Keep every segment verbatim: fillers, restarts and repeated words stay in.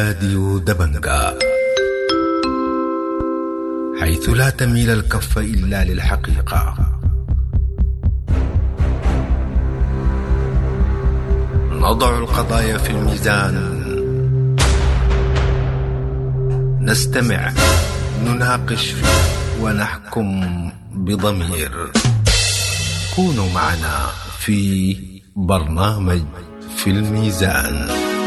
راديو دبنجا، حيث لا تميل الكف إلا للحقيقة. نضع القضايا في الميزان، نستمع، نناقش ونحكم بضمير. كونوا معنا في برنامج في الميزان.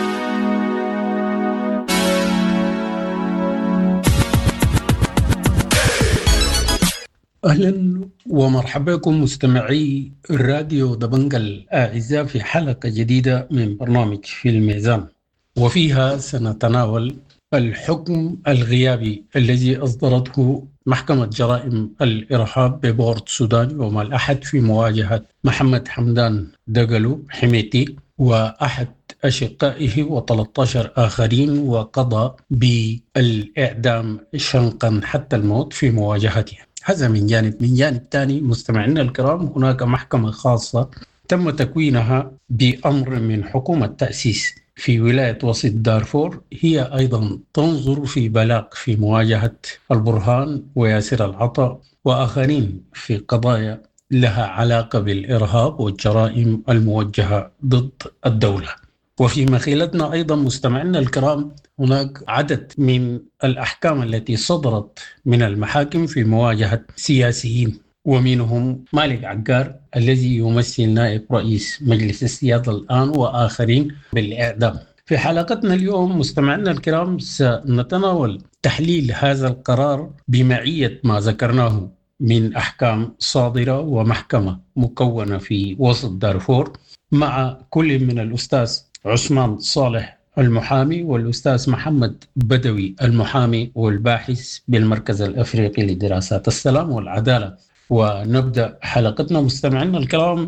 أهلا ومرحبا بكم مستمعي الراديو دبنجا الأعزاء في حلقة جديدة من برنامج في الميزان، وفيها سنتناول الحكم الغيابي الذي أصدرته محكمة جرائم الإرهاب ببورت سودان يوم الأحد في مواجهة محمد حمدان دقلو حميتي وأحد أشقائه وثلاثة عشر آخرين، وقضى بالإعدام شنقا حتى الموت في مواجهته. هذا من جانب. من جانب ثاني مستمعينا الكرام، هناك محكمة خاصة تم تكوينها بأمر من حكومة تأسيس في ولاية وسط دارفور، هي أيضا تنظر في بلاغ في مواجهة البرهان وياسر العطا وآخرين في قضايا لها علاقة بالإرهاب والجرائم الموجهة ضد الدولة. وفي مخيلتنا أيضا مستمعينا الكرام، هناك عدد من الأحكام التي صدرت من المحاكم في مواجهة سياسيين، ومنهم مالك عقار الذي يمثل نائب رئيس مجلس السيادة الآن وآخرين بالإعدام. في حلقتنا اليوم مستمعينا الكرام سنتناول تحليل هذا القرار بمعية ما ذكرناه من أحكام صادرة ومحكمة مكونة في وسط دارفور، مع كل من الأستاذ عثمان صالح المحامي والأستاذ محمد بدوي المحامي والباحث بالمركز الأفريقي لدراسات السلام والعدالة. ونبدأ حلقتنا مستمعينا الكرام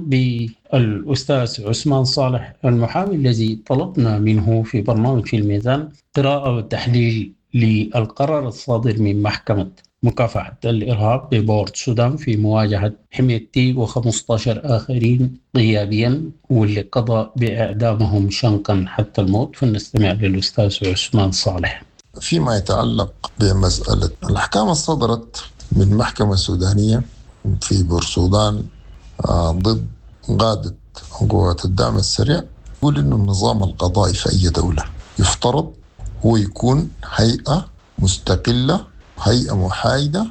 بالأستاذ عثمان صالح المحامي الذي طلبنا منه في برنامج في الميزان قراءة وتحليل للقرار الصادر من محكمة مكافحة الإرهاب ببورت سودان في مواجهة حميتي وخمسة عشر آخرين غيابيا، واللي قضى بإعدامهم شنقا حتى الموت. فنستمع للأستاذ عثمان صالح. فيما يتعلق بمسألة الأحكام الصدرت من محكمة سودانية في بورسودان ضد قادة قوات الدعم السريع، يقول إنه النظام القضائي في أي دولة يفترض هو يكون هيئة مستقلة، هيئة محايدة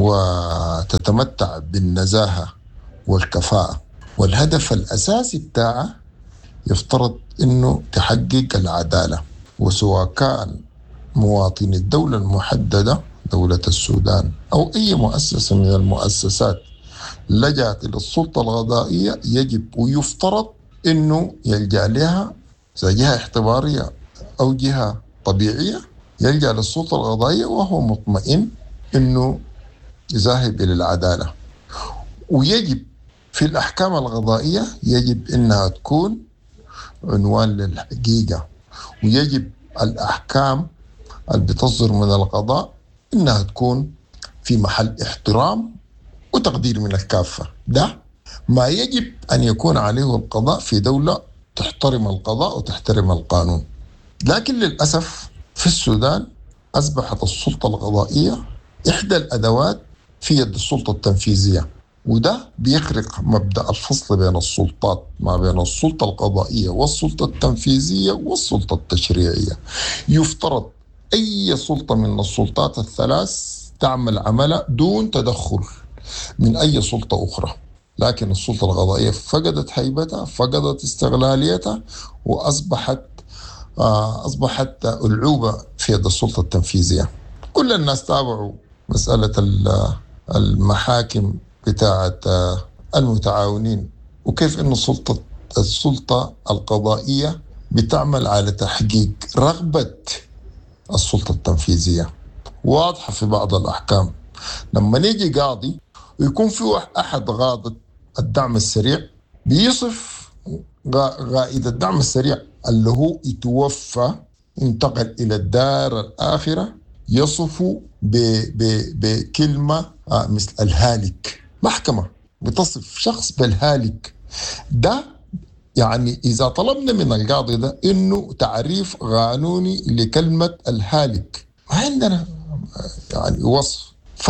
وتتمتع بالنزاهة والكفاءة، والهدف الأساسي بتاعه يفترض إنه تحقق العدالة. وسواء كان مواطني الدولة المحددة دولة السودان أو أي مؤسسة من المؤسسات لجأت إلى السلطة القضائية، يجب ويفترض إنه يلجأ لها إذا جهة اعتبارية أو جهة طبيعية، يلجأ للسلطة القضائية وهو مطمئن إنه يذهب إلى العدالة. ويجب في الأحكام القضائية يجب إنها تكون عنوان للحقيقة، ويجب الأحكام اللي بتصدر من القضاء إنها تكون في محل احترام وتقدير من الكافة. ده ما يجب أن يكون عليه القضاء في دولة تحترم القضاء وتحترم القانون. لكن للأسف في السودان أصبحت السلطة القضائية إحدى الأدوات في يد السلطة التنفيذية، وده بيخرق مبدأ الفصل بين السلطات ما بين السلطة القضائية والسلطة التنفيذية والسلطة التشريعية. يفترض أي سلطة من السلطات الثلاث تعمل عملها دون تدخل من أي سلطة أخرى، لكن السلطة القضائية فقدت هيبتها، فقدت استقلاليتها، وأصبحت أصبحت ألعوبة في يد السلطة التنفيذية. كل الناس تابعوا مسألة المحاكم بتاعة المتعاونين، وكيف أن السلطة السلطة القضائية بتعمل على تحقيق رغبة السلطة التنفيذية. واضحة في بعض الأحكام لما نيجي قاضي ويكون في أحد قادة الدعم السريع بيصف قائد الدعم السريع اللي هو يتوفى انتقل إلى الدار الآخرة، يصفه بكلمة مثل الهالك. محكمة بتصف شخص بالهالك، ده يعني إذا طلبنا من القاضي ده إنه تعريف قانوني لكلمة الهالك، ما عندنا يعني وصف.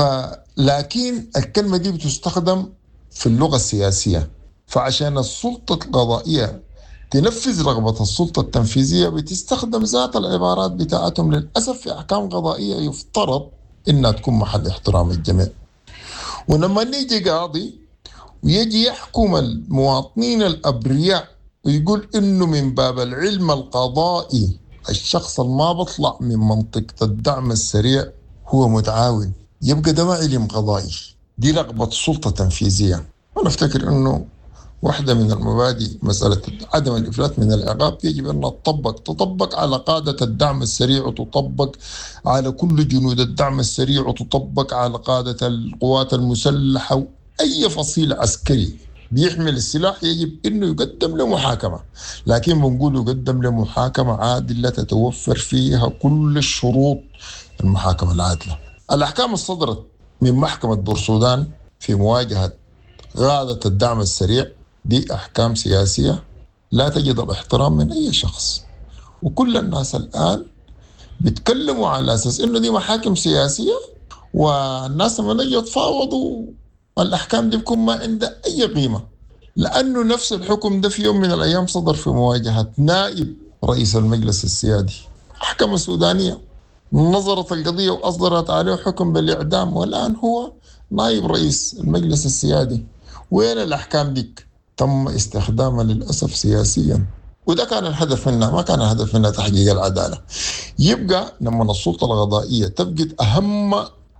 فلكن الكلمة دي بتستخدم في اللغة السياسية، فعشان السلطة القضائية تنفذ رغبة السلطة التنفيذية بتستخدم ذات العبارات بتاعتهم. للأسف في أحكام قضائية يفترض إنها تكون محل احترام الجميع. ولما نيجي قاضي ويجي يحكم المواطنين الأبرياء ويقول إنه من باب العلم القضائي الشخص اللي ما بطلع من منطقة الدعم السريع هو متعاون، يبقى ده ما علم قضائي، دي رغبة السلطة التنفيذية. أنا أفتكر إنه واحدة من المبادئ مسألة عدم الإفلات من العقاب يجب أن تطبق تطبق على قادة الدعم السريع، وتطبق على كل جنود الدعم السريع، وتطبق على قادة القوات المسلحة. أي فصيل عسكري بيحمل السلاح يجب أنه يقدم لمحاكمة، لكن بنقول يقدم لمحاكمة عادلة تتوفر فيها كل الشروط المحاكمة العادلة. الأحكام الصدرت من محكمة بورسودان في مواجهة قادة الدعم السريع دي أحكام سياسية لا تجد الاحترام من أي شخص، وكل الناس الآن بيتكلموا على أساس إنه دي محاكم سياسية، والناس لما يجوا يتفاوضوا الأحكام دي بكون ما عندها أي قيمة، لأنه نفس الحكم ده في يوم من الأيام صدر في مواجهة نائب رئيس المجلس السيادي. محكمة سودانية نظرت القضية وأصدرت عليه حكم بالإعدام، والآن هو نائب رئيس المجلس السيادي. وين الأحكام ديك؟ تم استخدامها للأسف سياسيا، وده كان الهدف منها، ما كان الهدف منها تحقيق العدالة. يبقى لما السلطة القضائية تفقد أهم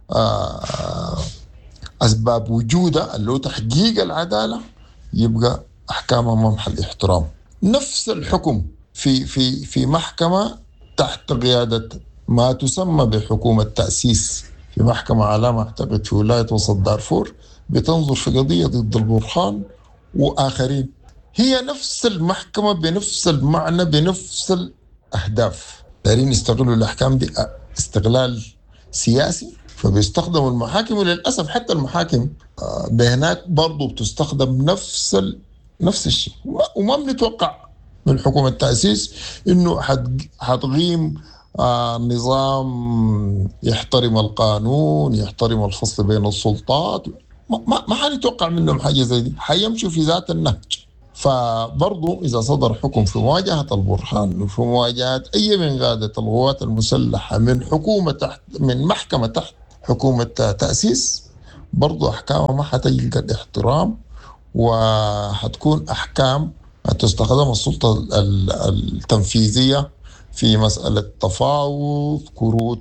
آه أسباب وجودها اللي هو تحقيق العدالة، يبقى أحكامها ممحى الاحترام. نفس الحكم في في في محكمة تحت قيادة ما تسمى بحكومة تأسيس، في محكمة على ما أعتقد في ولاية وسط دارفور بتنظر في قضية ضد البرهان وآخرين، هي نفس المحكمة بنفس المعنى بنفس الأهداف. دارين يستغلوا الأحكام دي استغلال سياسي، فبيستخدموا المحاكم. وللأسف حتى المحاكم بهناك برضو بتستخدم نفس ال... نفس الشيء، وما بنتوقع من حكومة التأسيس إنه حتقيم آه نظام يحترم القانون، يحترم الفصل بين السلطات. ما ما حنتوقع منهم حاجة زي دي، حيمشوا في ذات النهج. فبرضو إذا صدر حكم في مواجهة البرهان وفي مواجهة أي من قادة القوات المسلحة من حكومة تحت من محكمة تحت حكومة تأسيس، برضو أحكامها ما حتلقى الاحترام، وحتكون أحكام تستخدم السلطة التنفيذية في مسألة تفاوض، كروت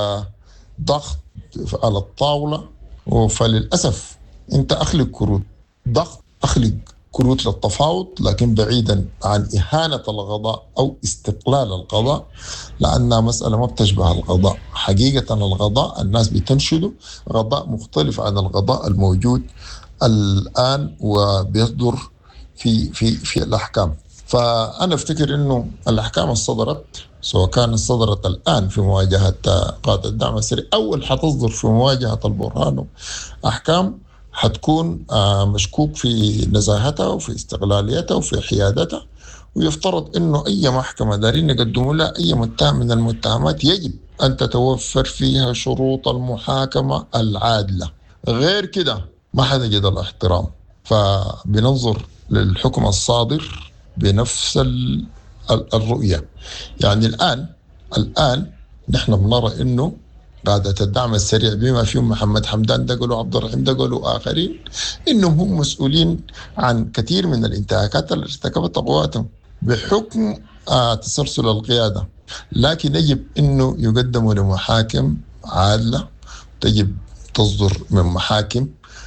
ضغط على الطاولة. فللأسف أنت أخلق كروت ضغط، أخلق كروت للتفاوض، لكن بعيدا عن إهانة القضاء أو استقلال القضاء، لأنها مسألة ما بتشبه القضاء. حقيقة القضاء الناس بتنشده قضاء مختلف عن القضاء الموجود الآن وبيصدر في في في الأحكام. فأنا أفتكر إنه الأحكام الصدرت سواء كانت صدرت الآن في مواجهة قادة الدعم السريع أو اللي حتصدر في مواجهة البرهان، أحكام حتكون مشكوك في نزاهتها وفي استقلاليتها وفي حيادتها. ويفترض إنه أي محكمة دارين يقدموا لها أي متهم من المتهمات يجب أن تتوفر فيها شروط المحاكمة العادلة، غير كده ما حنجد الاحترام. فبننظر للحكم الصادر بنفس الرؤية. يعني الآن الآن نحن بنرى إنه قادة الدعم السريع بما فيهم محمد حمدان دقل وعبد الرحيم دقل وآخرين إنهم هم مسؤولين عن كثير من الانتهاكات اللي ارتكبت قواتهم بحكم آه تسلسل القيادة، لكن يجب إنه يقدموا لمحاكم عادلة، تجب تصدر من محاكم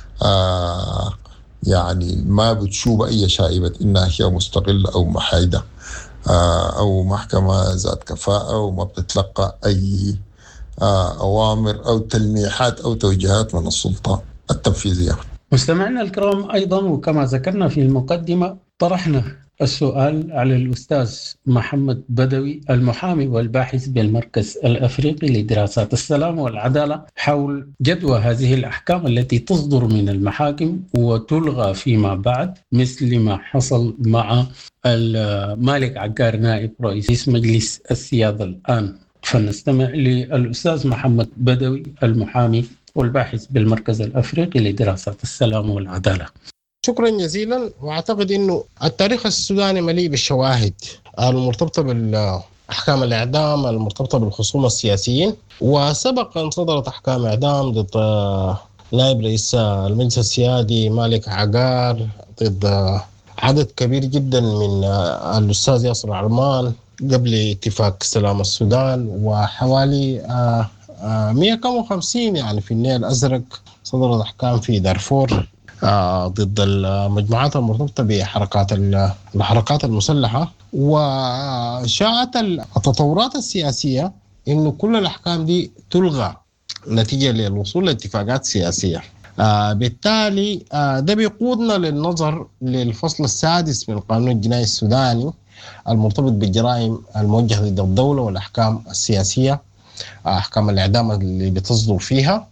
آه يعني ما بتشوب أي شائبة إنها هي مستقلة أو محايدة آه أو محكمة ذات كفاءة وما بتتلقى أي آه أوامر أو تلميحات أو توجيهات من السلطة التنفيذية. مستمعينا الكرام، أيضا وكما ذكرنا في المقدمة طرحنا السؤال على الأستاذ محمد بدوي المحامي والباحث بالمركز الأفريقي لدراسات السلام والعدالة حول جدوى هذه الأحكام التي تصدر من المحاكم وتلغى فيما بعد، مثل ما حصل مع المالك عقار نائب رئيس مجلس السيادة الآن. فنستمع للأستاذ محمد بدوي المحامي والباحث بالمركز الأفريقي لدراسات السلام والعدالة. شكرا جزيلا. واعتقد انه التاريخ السوداني مليء بالشواهد المرتبطه بالاحكام الاعدام المرتبطه بالخصوم السياسيين، وسبق ان صدرت احكام اعدام ضد نائب رئيس المجلس السيادي مالك عقار، ضد عدد كبير جدا من الاستاذ ياسر عرمان قبل اتفاق سلام السودان، وحوالي مئة وخمسين يعني في النيل الازرق صدرت احكام في دارفور ضد المجموعات المرتبطة بحركات الحركات المسلحة. وشاءت التطورات السياسية إنه كل الأحكام دي تلغى نتيجة للوصول لاتفاقات سياسية. آه بالتالي آه ده بيقودنا للنظر للفصل السادس من القانون الجنائي السوداني المرتبط بالجرائم الموجهة ضد الدولة والأحكام السياسية، آه أحكام الإعدام اللي بتصدر فيها،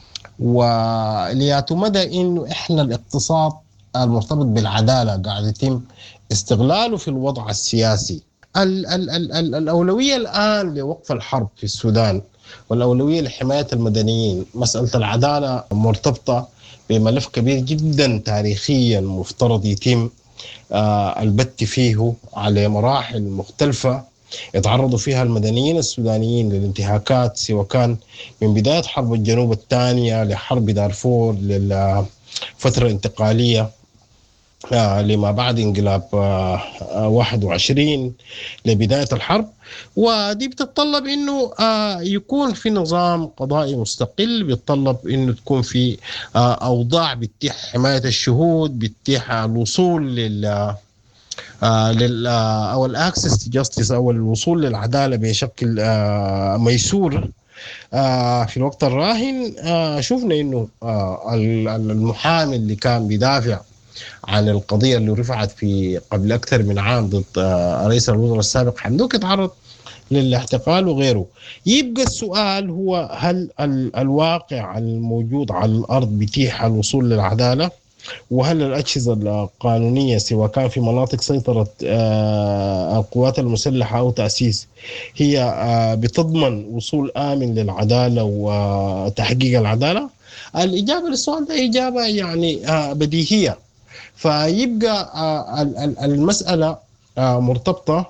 وليعتمد إنه إحنا الاقتصاد المرتبط بالعدالة قاعد يتم استغلاله في الوضع السياسي. ال ال ال ال الأولوية الآن لوقف الحرب في السودان والأولوية لحماية المدنيين. مسألة العدالة مرتبطة بملف كبير جدا تاريخيا مفترض يتم آه البت فيه على مراحل مختلفة يتعرضوا فيها المدنيين السودانيين للانتهاكات، سواء كان من بداية حرب الجنوب الثانية لحرب دارفور للفترة الانتقالية آه لما بعد انقلاب آه واحد وعشرين لبداية الحرب. ودي بتتطلب انه آه يكون في نظام قضائي مستقل، بيتطلب انه تكون في آه اوضاع بتتيح حماية الشهود، بتتيح الوصول لل آه لل آه او الاكسس تو جاستس او الوصول للعدالة بشكل آه ميسور. آه في الوقت الراهن آه شفنا انه آه المحامي اللي كان بيدافع عن القضية اللي رفعت في قبل أكثر من عام ضد رئيس الوزراء السابق حمدوك اتعرض للاحتقال وغيره. يبقى السؤال هو هل الواقع الموجود على الأرض بيتيح الوصول للعدالة، وهل الأجهزة القانونية سواء كان في مناطق سيطرة القوات المسلحة أو تأسيس هي بتضمن وصول آمن للعدالة وتحقيق العدالة؟ الإجابة للسؤال ده إجابة يعني بديهية. فيبقى المسألة مرتبطة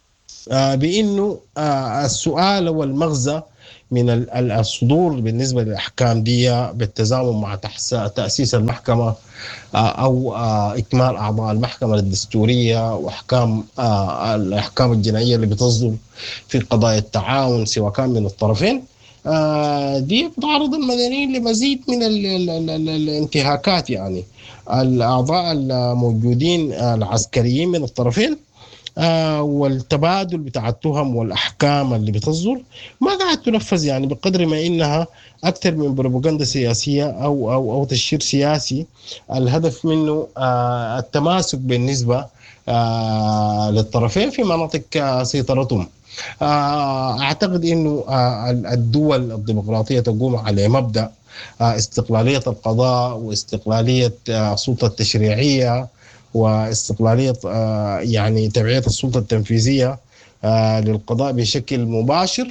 بأنه السؤال والمغزى من الصدور بالنسبة للأحكام دي بالتزامن مع تأسيس المحكمة أو إكمال أعضاء المحكمة الدستورية وأحكام الأحكام الجنائية اللي بتصدر في قضايا التعاون سواء كان من الطرفين، دي بتعرض المدنيين لمزيد من ال ال ال ال الانتهاكات. يعني الأعضاء الموجودين العسكريين من الطرفين آه والتبادل بتاع التهم والأحكام اللي بتصدر ما قاعد تنفذ، يعني بقدر ما إنها أكثر من بروباغندا سياسية أو أو أو تشهير سياسي الهدف منه آه التماسك بالنسبة آه للطرفين في مناطق سيطرتهم. أعتقد إنه الدول الديمقراطية تقوم على مبدأ استقلالية القضاء واستقلالية السلطة التشريعية واستقلالية يعني تبعية السلطة التنفيذية للقضاء بشكل مباشر.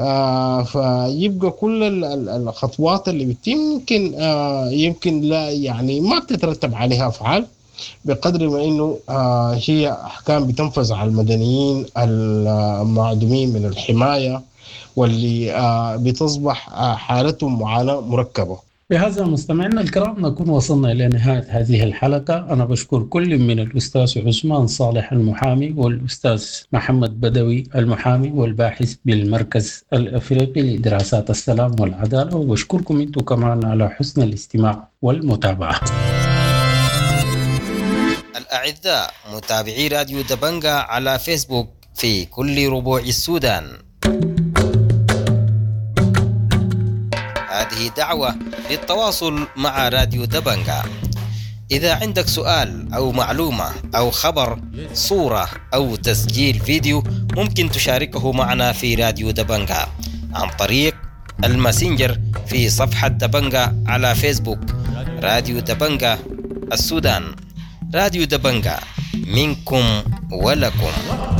فيبقى كل الخطوات اللي بتتم يمكن يمكن لا يعني ما بتترتب عليها أفعال بقدر ما إنه آه هي أحكام بتنفذ على المدنيين المعدومين من الحماية واللي آه بتصبح آه حالتهم معاناة مركبة. بهذا مستمعينا الكرام نكون وصلنا إلى نهاية هذه الحلقة. أنا بشكر كل من الأستاذ عثمان صالح المحامي والأستاذ محمد بدوي المحامي والباحث بالمركز الأفريقي لدراسات السلام والعدالة، وبشكركم أنتم كمان على حسن الاستماع والمتابعة. الأعزاء متابعي راديو دبنجا على فيسبوك في كل ربوع السودان، هذه دعوة للتواصل مع راديو دبنجا. إذا عندك سؤال أو معلومة أو خبر، صورة أو تسجيل فيديو، ممكن تشاركه معنا في راديو دبنجة عن طريق الماسنجر في صفحة دبنجة على فيسبوك. راديو دبنجة السودان، راديو دبنجة، منكم ولكم.